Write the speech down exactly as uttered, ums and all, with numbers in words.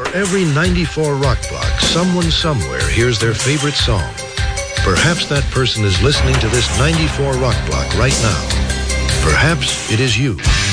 Every ninety-four Rock Block, someone somewhere hears their favorite song. Perhaps that person is listening to this ninety-four Rock Block right now. Perhaps it is you.